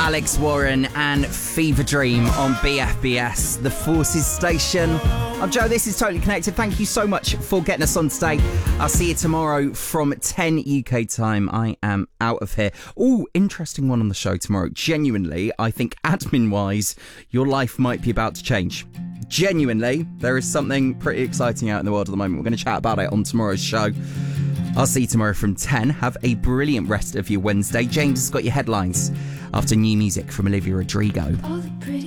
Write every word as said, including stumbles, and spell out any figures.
Alex Warren and Fever Dream on B F B S, the Forces Station. I'm Joe, this is Totally Connected. Thank you so much for getting us on today. I'll see you tomorrow from ten U K time. I am out of here. Oh, interesting one on the show tomorrow. Genuinely, I think admin-wise, your life might be about to change. Genuinely, there is something pretty exciting out in the world at the moment. We're going to chat about it on tomorrow's show. I'll see you tomorrow from ten. Have a brilliant rest of your Wednesday. James has got your headlines after new music from Olivia Rodrigo.